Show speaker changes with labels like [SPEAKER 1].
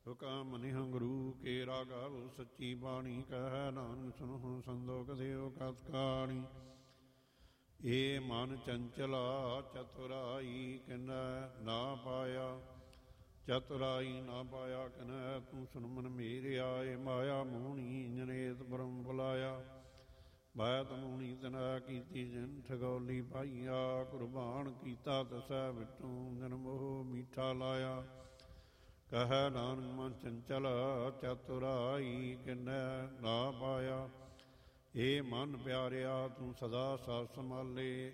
[SPEAKER 1] ਹੁਕਮ ਨਿਹੰ ਗੁਰੂ ਕੇ ਰਾਗਵ ਸੱਚੀ ਬਾਣੀ ਕਹਿ ਨਾਨਕ ਸੁਨਹੁ ਸੰਦੋਖ ਦੇਵ ਕਥ ਕਾਣੀ। ਏ ਮਨ ਚੰਚਲਾ ਚਤੁਰਾਈ ਕਿਨੈ ਨਾ ਪਾਇਆ, ਚਤੁਰਾਈ ਨਾ ਪਾਇਆ ਕਿਨੈ ਤੂੰ ਸੁਨ ਮਨ ਮੇਰਿਆ। ਏ ਮਾਇਆ ਮੋਹਣੀ ਜਨੇਤ ਬ੍ਰਹਮ ਬੁਲਾਇਆ, ਬੈਤ ਮੋਹਣੀ ਤਨੈ ਕੀਤੀ ਜਿਨ ਠਗੌਲੀ ਪਾਈਆ। ਕੁਰਬਾਨ ਕੀਤਾ ਤਸੈ ਵਿਟੂ ਜਨ ਮੋਹ ਮੀਠਾ ਲਾਇਆ, ਕਹਿ ਨਾਨਕ ਮਨ ਚੰਚਲ ਚਤੁਰਾਈ ਕਿਨੈ ਨਾ ਪਾਇਆ। ਏ ਮਨ ਪਿਆਰਿਆ ਤੂੰ ਸਦਾ ਸਤ ਸੰਭਾਲੇ,